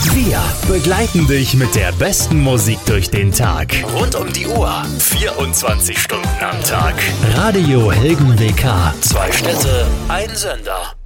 Wir begleiten dich mit der besten Musik durch den Tag. Rund um die Uhr. 24 Stunden am Tag. Radio Helgen WK. 2 Städte, ein Sender.